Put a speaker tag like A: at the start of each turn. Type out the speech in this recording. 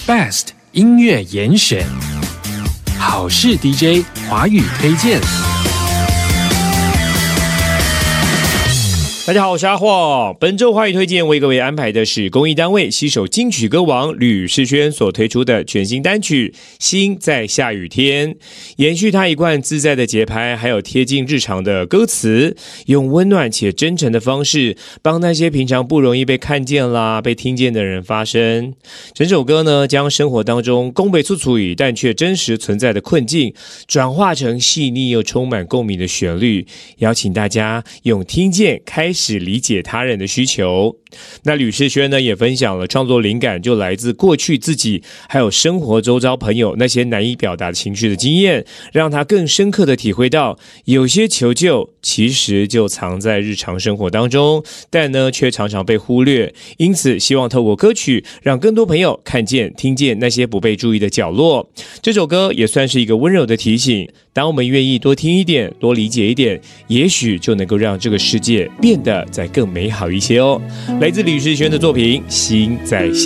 A: Best 音乐严选，好事 DJ 华语推荐。
B: 大家好，我是阿晃。本周华语推荐为各位安排的是公益单位携手金曲歌王吕世轩所推出的全新单曲《心在下雨天》，延续他一贯自在的节拍，还有贴近日常的歌词，用温暖且真诚的方式，帮那些平常不容易被看见啦、被听见的人发声。整首歌呢，将生活当中恭维粗俗语但却真实存在的困境，转化成细腻又充满共鸣的旋律，邀请大家用听见开始理解他人的需求。那吕世轩呢也分享了创作灵感就来自过去自己还有生活周遭朋友那些难以表达情绪的经验，让他更深刻的体会到有些求救其实就藏在日常生活当中，但呢却常常被忽略。因此希望透过歌曲让更多朋友看见听见那些不被注意的角落。这首歌也算是一个温柔的提醒，当我们愿意多听一点多理解一点，也许就能够让这个世界变得再更美好一些哦。来自吕世轩的作品《心在下》。